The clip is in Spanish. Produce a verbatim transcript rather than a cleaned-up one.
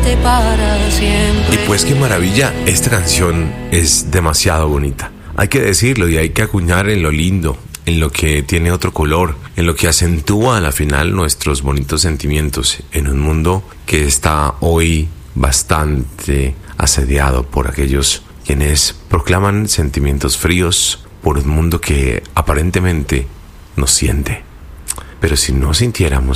amarte para siempre. Y pues qué maravilla, esta canción es demasiado bonita. Hay que decirlo y hay que acuñar en lo lindo, en lo que tiene otro color, en lo que acentúa a la final nuestros bonitos sentimientos en un mundo que está hoy bastante asediado por aquellos quienes proclaman sentimientos fríos, por un mundo que aparentemente nos siente. Pero si no sintiéramos